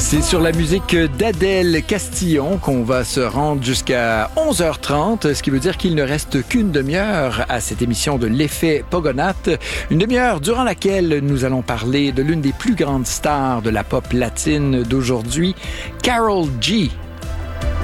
C'est sur la musique d'Adèle Castillon qu'on va se rendre jusqu'à 11h30, ce qui veut dire qu'il ne reste qu'une demi-heure à cette émission de l'effet Pogonat. Une demi-heure durant laquelle nous allons parler de l'une des plus grandes stars de la pop latine d'aujourd'hui, Karol G.